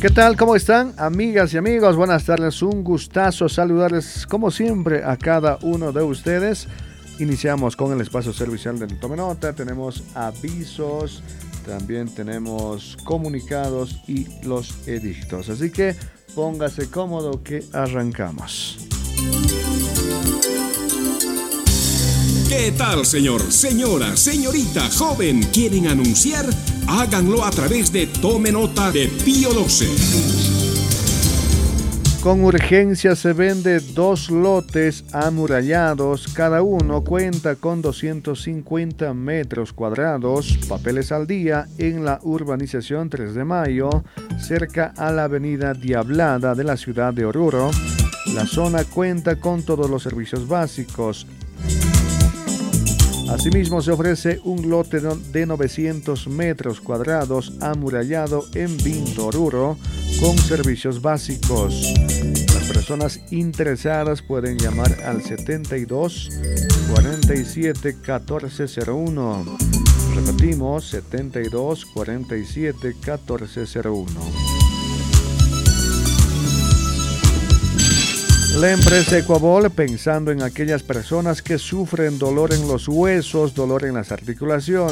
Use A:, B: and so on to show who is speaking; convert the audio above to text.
A: ¿Qué tal? ¿Cómo están, amigas y amigos? Buenas tardes, un gustazo saludarles como siempre a cada uno de ustedes. Iniciamos con el espacio servicial del Tome Nota, tenemos avisos, también tenemos comunicados y los edictos. Así que póngase cómodo que arrancamos.
B: ¿Qué tal, señor, señora, señorita, joven? ¿Quieren anunciar? Háganlo a través de Tome Nota de Pío 12.
A: Con urgencia se vende 2 lotes amurallados, cada uno cuenta con 250 metros cuadrados, papeles al día en la urbanización 3 de Mayo, cerca a la avenida Diablada de la ciudad de Oruro. La zona cuenta con todos los servicios básicos. Asimismo, se ofrece un lote de 900 metros cuadrados amurallado en Vinto, Oruro, con servicios básicos. Las personas interesadas pueden llamar al 72 47 1401. Repetimos, 72 47 1401. La empresa Ecuabol, pensando en aquellas personas que sufren dolor en los huesos, dolor en las articulaciones,